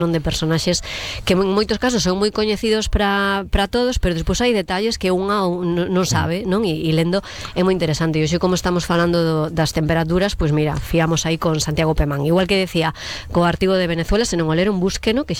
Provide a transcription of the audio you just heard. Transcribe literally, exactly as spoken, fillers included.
non de personaxes que en moitos casos son moi coñecidos para para todos, pero despois hai detalles que unha non sabe, non? E, e lendo é moi interesante. E hoxe, como estamos falando do, das temperaturas, pois mira, fiamos aí con Santiago Pemán. Igual que decía co artigo de Venezuela, se non o leron, búsqueno, que